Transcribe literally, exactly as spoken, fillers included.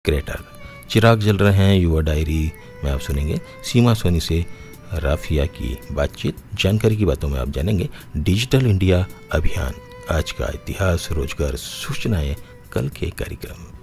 Crater. चिराग जल रहे हैं युवा डायरी में आप सुनेंगे सीमा सोनी से राफिया की बातचीत। जानकारी की बातों में आप जानेंगे डिजिटल इंडिया अभियान, आज का इतिहास, रोजगार, सूचनाएं, कल के कार्यक्रम।